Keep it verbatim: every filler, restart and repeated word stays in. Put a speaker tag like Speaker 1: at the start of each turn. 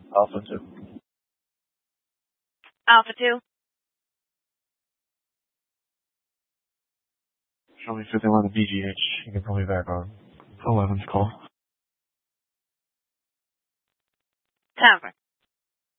Speaker 1: Alpha two.
Speaker 2: Alpha two.
Speaker 1: Show me fifty-one to B G H. You can pull me back on eleven's call.
Speaker 2: Tower.